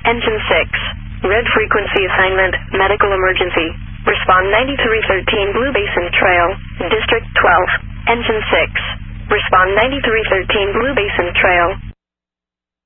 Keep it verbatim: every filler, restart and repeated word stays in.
Engine six. Red frequency assignment, medical emergency. Respond ninety-three thirteen Blue Basin Trail, District twelve. Engine six. Respond ninety-three thirteen Blue Basin Trail.